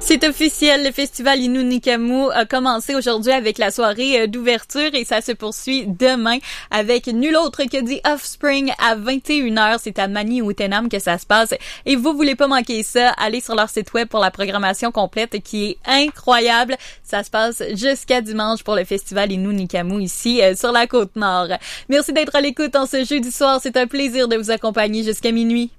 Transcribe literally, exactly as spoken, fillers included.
C'est officiel, le festival Inunikamu a commencé aujourd'hui avec la soirée d'ouverture et ça se poursuit demain avec nul autre que The Offspring à vingt et une heures. C'est à Manihutenam que ça se passe et vous voulez pas manquer ça, allez sur leur site web pour la programmation complète qui est incroyable. Ça se passe jusqu'à dimanche pour le festival Inunikamu ici euh, sur la Côte-Nord. Merci d'être à l'écoute en ce jeudi soir, c'est un plaisir de vous accompagner jusqu'à minuit.